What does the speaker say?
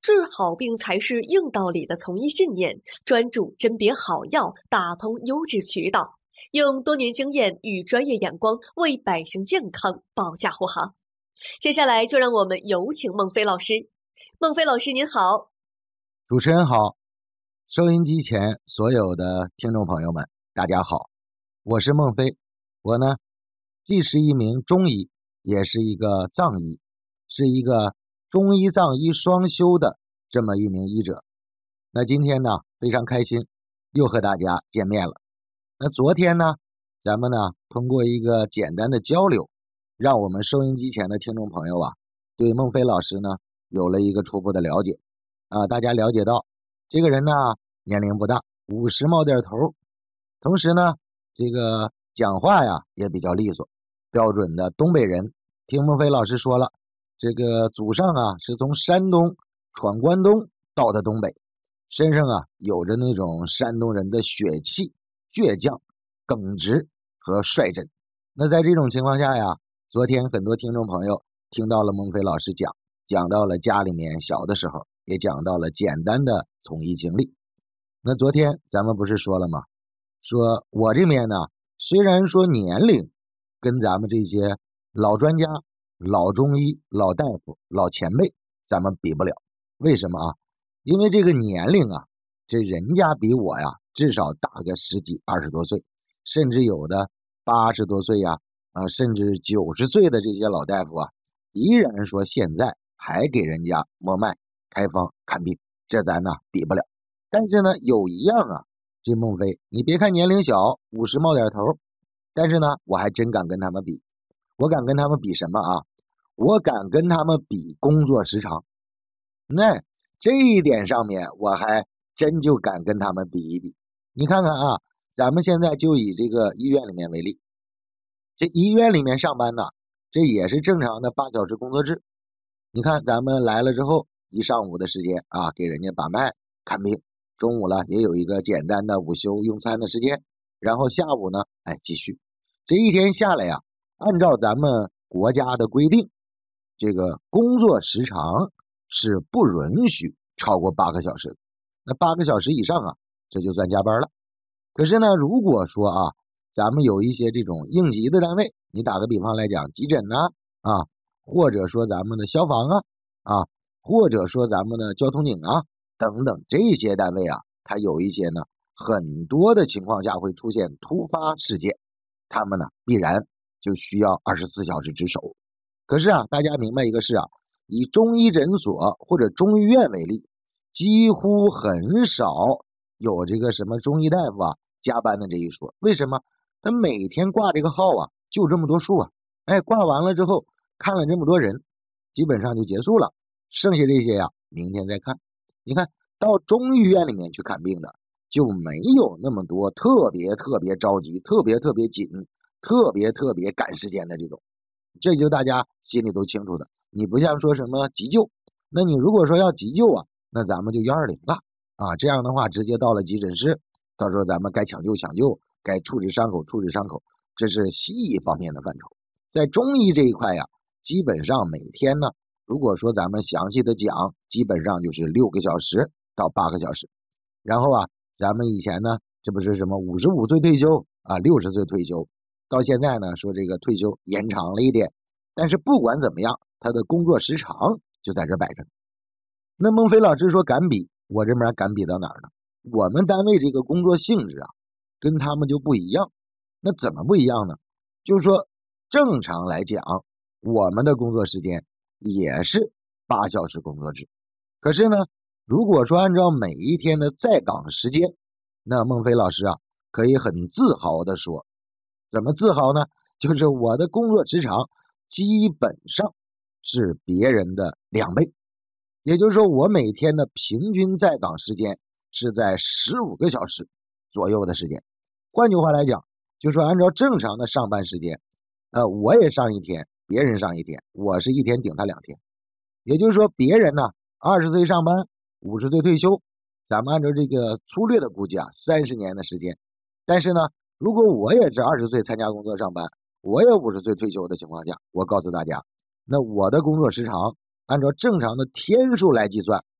治好病才是硬道理的从医信念，专注甄别好药，打通优质渠道，用多年经验与专业眼光为百姓健康保驾护航。接下来就让我们有请孟非老师。孟非老师您好。 主持人好，收音机前所有的听众朋友们大家好，我是孟非。我呢既是一名中医，也是一个藏医，是一个中医藏医双修的这么一名医者。那今天呢非常开心又和大家见面了。那昨天呢咱们呢通过一个简单的交流，让我们收音机前的听众朋友对孟非老师呢有了一个初步的了解大家了解到这个人呢年龄不大，50冒点头，同时呢这个讲话也比较利索，标准的东北人。听孟非老师说了，这个祖上是从山东闯关东到的东北，身上有着那种山东人的血气、倔强、耿直和率真。那在这种情况下昨天很多听众朋友听到了孟非老师讲到了家里面小的时候，也讲到了简单的从医经历。那昨天咱们不是说了吗？说我这边呢，虽然说年龄跟咱们这些老专家、老中医、老大夫、老前辈咱们比不了。为什么因为这个年龄这人家比我至少大个10几20多岁，甚至有的80多岁甚至90岁的这些老大夫依然说现在还给人家摸脉、开方、看病，这咱比不了。但是呢有一样这孟非你别看年龄小，50冒点头，但是呢我还真敢跟他们比。我敢跟他们比什么我敢跟他们比工作时长。那这一点上面我还真就敢跟他们比一比。你看看咱们现在就以这个医院里面为例，这医院里面上班呢，这也是正常的8小时工作制。你看咱们来了之后，一上午的时间给人家把脉看病，中午了也有一个简单的午休用餐的时间，然后下午呢继续。这一天下来按照咱们国家的规定，这个工作时长是不允许超过8个小时。那8个小时以上这就算加班了。可是呢如果说咱们有一些这种应急的单位，你打个比方来讲，急诊或者说咱们的消防或者说咱们的交通警等等这些单位它有一些呢很多的情况下会出现突发事件，他们呢必然就需要24小时值守。可是大家明白一个事以中医诊所或者中医院为例，几乎很少有这个什么中医大夫加班的这一说。为什么？他每天挂这个号就这么多数挂完了之后看了这么多人，基本上就结束了，剩下这些明天再看。你看到中医院里面去看病的就没有那么多特别着急、特别紧、特别赶时间的这种，这就大家心里都清楚的。你不像说什么急救，那你如果说要急救那咱们就120了这样的话直接到了急诊室，到时候咱们该抢救抢救，该处置伤口处置伤口，这是西医方面的范畴。在中医这一块基本上每天呢，如果说咱们详细的讲，基本上就是6个小时到8个小时。然后咱们以前呢这不是什么55岁退休60岁退休，到现在呢说这个退休延长了一点，但是不管怎么样，他的工作时长就在这摆着。那孟非老师说敢比，我这边敢比到哪儿呢？我们单位这个工作性质跟他们就不一样。那怎么不一样呢？就是说正常来讲，我们的工作时间也是8小时工作制。可是呢如果说按照每一天的在岗时间，那孟非老师可以很自豪的说，怎么自豪呢？就是我的工作时长基本上是别人的2倍。也就是说我每天的平均在岗时间是在15个小时左右的时间。换句话来讲，就是说按照正常的上班时间我也上一天，别人上一天，我是一天顶他2天。也就是说别人呢20岁上班，50岁退休，咱们按照这个粗略的估计30年的时间。但是呢如果我也是20岁参加工作上班，我也50岁退休的情况下，我告诉大家，那我的工作时长按照正常的天数来计算，